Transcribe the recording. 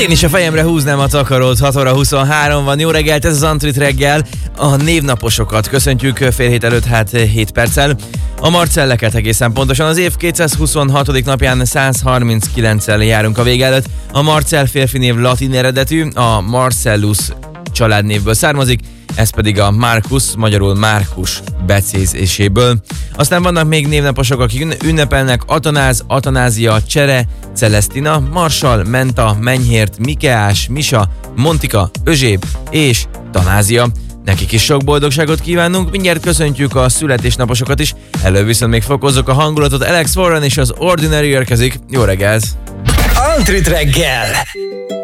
Én is a fejemre húznám a takarót, 6 óra 23 van. Jó reggelt, ez az Antrit reggel. A névnaposokat köszöntjük fél hét előtt, 7 perccel. A Marcelleket egészen pontosan az év 226. napján 139-el járunk a vége előtt. A Marcell férfi név latin eredetű, a Marcellus családnévből származik, ez pedig a Marcus, magyarul Márkus becézéséből. Aztán vannak még névnaposok, akik ünnepelnek: Atanáz, Atanázia, Csere, Celestina, Marsal, Menta, Menyhért, Mikeás, Misa, Montika, Özséb és Tanázia. Nekik is sok boldogságot kívánunk, mindjárt köszöntjük a születésnaposokat is, előbb viszont még fokozzuk a hangulatot. Alex Warren és az Ordinary érkezik. Jó reggelt! Antrit reggel!